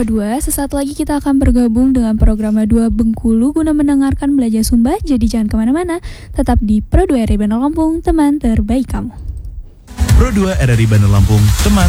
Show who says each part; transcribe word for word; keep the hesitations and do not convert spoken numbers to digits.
Speaker 1: dua, sesaat lagi kita akan bergabung dengan program dua Bengkulu guna mendengarkan Belajar Sumba. Jadi jangan kemana-mana, tetap di Pro dua R I Bandar Lampung, teman terbaik kamu.
Speaker 2: Pro dua R R I Bandar Lampung, teman